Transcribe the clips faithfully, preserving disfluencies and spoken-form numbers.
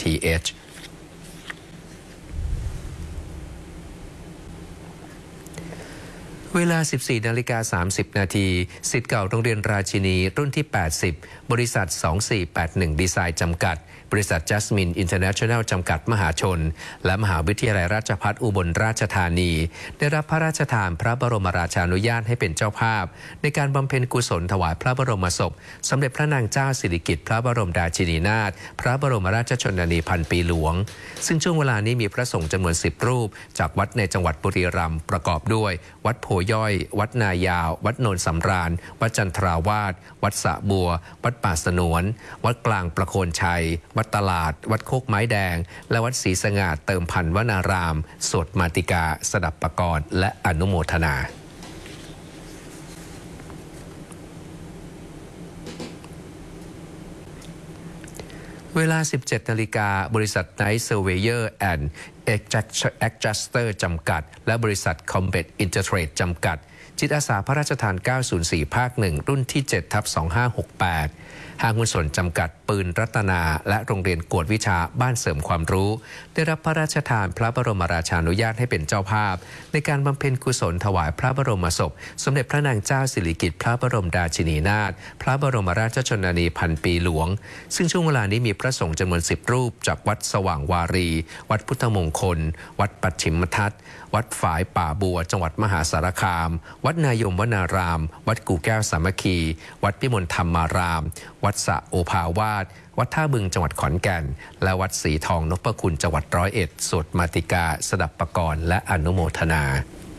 ทีเอชเวลา สิบสี่นาฬิกาสามสิบนาทีศิษย์เก่าโรงเรียนราชินีรุ่นที่ แปดสิบ บริษัท สองสี่แปดหนึ่ง ดีไซน์จำกัด บริษัท Jasmine International จำกัดมหาชนและมหาวิทยาลัยราชภัฏอุบลราชธานีได้รับพระราชทานพระบรมราชานุญาตให้เป็นเจ้าภาพในการบำเพ็ญกุศลถวายพระบรมศพสมเด็จพระนางเจ้าสิริกิติ์พระบรมราชินีนาถพระบรมราชชนนีพันปีหลวงซึ่งช่วงเวลานี้มีพระสงฆ์จำนวนสิบรูปจากวัดในจังหวัดบุรีรัมย์ประกอบด้วยวัดโพย่อยวัดนายาววัดโนนสำราญวัดจันทราวาสวัดสะบัววัดป่าสนวนวัดกลางประโคนชัยวัดตลาดวัดโคกไม้แดงและวัดศรีสง่าเติมพันธ์วนารามสวดมาติกาสดับปกรณ์และอนุโมทนาเวลา สิบเจ็ดนาฬิกาบริษัท Night Surveyor and Adjuster จำกัดและบริษัท Combat Intertrade จำกัดจิตอาสาพระราชทาน เก้าศูนย์สี่ ภาคหนึ่งรุ่นที่ เจ็ดทับสองห้าหกแปด ห้างหุ้นส่วนจำกัดปืนรัตนาและโรงเรียนกวดวิชาบ้านเสริมความรู้ได้รับพระราชทานพระบรมราชานุญาตให้เป็นเจ้าภาพในการบำเพ็ญกุศลถวายพระบรมศพสมเด็จพระนางเจ้าสิริกิติ์พระบรมราชินีนาถพระบรมราชชนนีพันปีหลวงซึ่งช่วงเวลานี้มีพระสงฆ์จำนวนสิบรูปจากวัดสว่างวารีวัดพุทธมงคลวัดปัจฉิมทัศน์วัดฝายป่าบัวจังหวัดมหาสารคามวัดนายมวนารามวัดกู่แก้วสามัคคีวัดพิมลธรรมารามวัดสะโอภาวาสวัดท่าบึงจังหวัดขอนแก่นและวัดสีทองนพคุณจังหวัดร้อยเอ็ดสวดมาติกาสดับปกรณ์และอนุโมทนา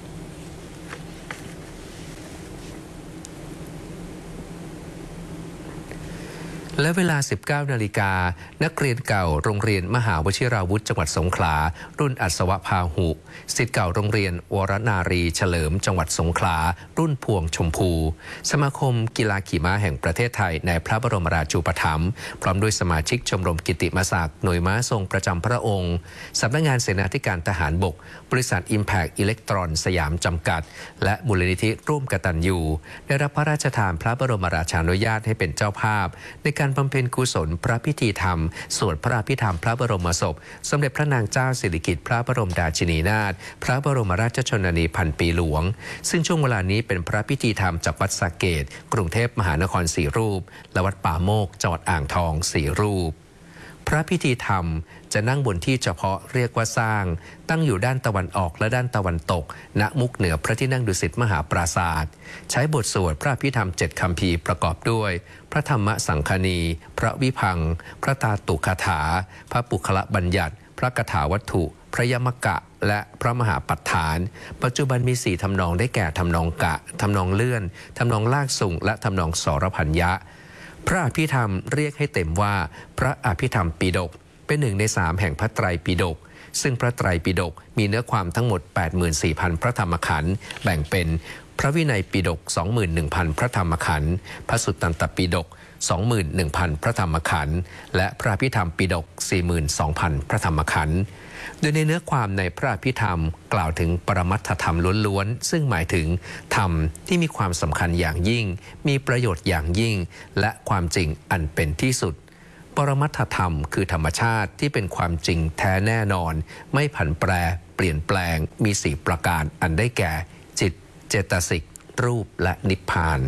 และเวลา สิบเก้านาฬิกานักเรียนเก่าโรงเรียนมหาวชิราวุธจังหวัดสงขลารุ่นอัศวพาหุศิษย์เก่าโรงเรียนวรนารีเฉลิมจังหวัดสงขลารุ่นพวงชมพูสมาคมกีฬาขี่ม้าแห่งประเทศไทยในพระบรมราชูปถัมภ์พร้อมด้วยสมาชิกชมรมกิตติมศักดิ์หน่วยม้าทรงประจำพระองค์สำนักงานเสนาธิการทหารบกบริษัท Impact Electron สยามจำกัดและมูลนิธิร่วมกตัญญูได้รับพระราชทานพระบรมราชานุญาตให้เป็นเจ้าภาพในการบำเพ็ญกุศลพระพิธีธรรมสวดพระอภิธรรมพระบรมศพสมเด็จพระนางเจ้าสิริกิติ์พระบรมราชินีนาถพระบรมราชชนนีพันปีหลวงซึ่งช่วงเวลานี้เป็นพระพิธีธรรมจากวัดสระเกษกรุงเทพมหานครสี่รูปและวัดป่าโมกจังหวัดอ่างทองสี่รูปพระพิธีธรรมจะนั่งบนที่เฉพาะเรียกว่าสร้างตั้งอยู่ด้านตะวันออกและด้านตะวันตกณมุกเหนือพระที่นั่งดุสิตมหาปราสาทใช้บทสวดพระอภิธรรมเจ็ดคัมภีร์ประกอบด้วยพระธรรมสังคณีพระวิพังค์พระตาตุคาถาพระปุคละบัญญัติพระคาถาวัตถุพระยมกะและพระมหาปัฏฐานปัจจุบันมีสี่ทำนองได้แก่ทำนองกะทำนองเลื่อนทำนองลากสุ่งและทำนองสรพัญญะพระอภิธรรมเรียกให้เต็มว่าพระอภิธรรมปิฎกเป็นหนึ่งในสามแห่งพระไตรปิฎกซึ่งพระไตรปิฎกมีเนื้อความทั้งหมด แปดหมื่นสี่พัน พระธรรมขันธ์แบ่งเป็นพระวินัยปิฎก สองหมื่นหนึ่งพัน พระธรรมขันธ์พระสุตตันตปิฎก สองหมื่นหนึ่งพัน พระธรรมขันธ์และพระอภิธรรมปิฎก สี่หมื่นสองพัน พระธรรมขันธ์โดยในเนื้อความในพระอภิธรรมกล่าวถึงปรมัตถธรรมล้วนๆซึ่งหมายถึงธรรมที่มีความสำคัญอย่างยิ่งมีประโยชน์อย่างยิ่งและความจริงอันเป็นที่สุดปรมัตถธรรมคือธรรมชาติที่เป็นความจริงแท้แน่นอนไม่ผันแปรเปลี่ยนแปลงมีสี่ประการอันได้แก่จิตเจตสิกรูปและนิพพาน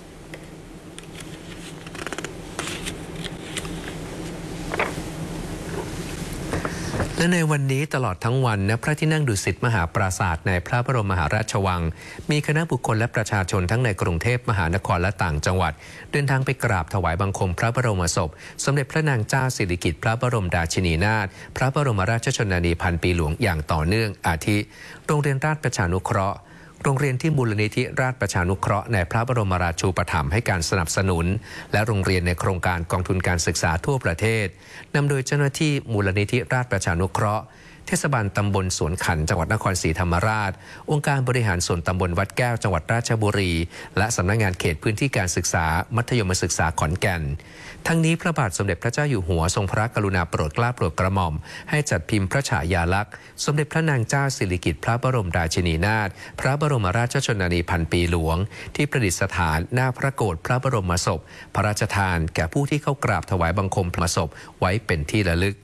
และในวันนี้ตลอดทั้งวันณพระที่นั่งดุสิตมหาปราสาทในพระบรมมหาราชวังมีคณะบุคคลและประชาชนทั้งในกรุงเทพมหานครและต่างจังหวัดเดินทางไปกราบถวายบังคมพระบรมศพสมเด็จพระนางเจ้าสิริกิติ์พระบรมราชินีนาถพระบรมราชชนนีพันปีหลวงอย่างต่อเนื่องอาทิโรงเรียนราชประชานุเคราะห์โรงเรียนที่มูลนิธิราชประชานุเคราะห์ในพระบรมราชูปถัมภ์ให้การสนับสนุนและโรงเรียนในโครงการกองทุนการศึกษาทั่วประเทศนำโดยเจ้าหน้าที่มูลนิธิราชประชานุเคราะห์เทศบาลตำบลสวนขันจังหวัดนครศรีธรรมราชองค์การบริหารส่วนตำบลวัดแก้วจังหวัดราชบุรีและสำนักงานเขตพื้นที่การศึกษามัธยมศึกษาขอนแก่นทั้งนี้พระบาทสมเด็จพระเจ้าอยู่หัวทรงพระกรุณาโปรดเกล้าโปรดกระหม่อมให้จัดพิมพ์พระฉายาลักษณ์สมเด็จพระนางเจ้าสิริกิติ์พระบรมราชินีนาถพระบรมราชชนนีพันปีหลวงที่ประดิษฐานหน้าพระโกฐพระบรมศพพระราชทานแก่ผู้ที่เข้ากราบถวายบังคมพระศพไว้เป็นที่ระลึก